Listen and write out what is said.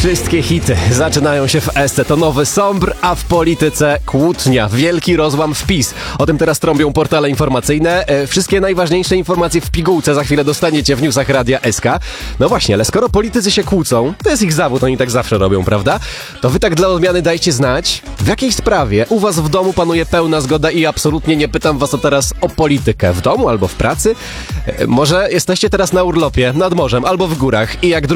Wszystkie hity zaczynają się w Esce. To nowy Sombr, a w polityce kłótnia. Wielki rozłam w PiS. O tym teraz trąbią portale informacyjne. Wszystkie najważniejsze informacje w pigułce za chwilę dostaniecie w newsach Radia SK. No właśnie, ale skoro politycy się kłócą, to jest ich zawód, oni tak zawsze robią, prawda? To wy tak dla odmiany dajcie znać, w jakiej sprawie u was w domu panuje pełna zgoda i absolutnie nie pytam was teraz o politykę. W domu albo w pracy? Może jesteście teraz na urlopie, nad morzem albo w górach i jak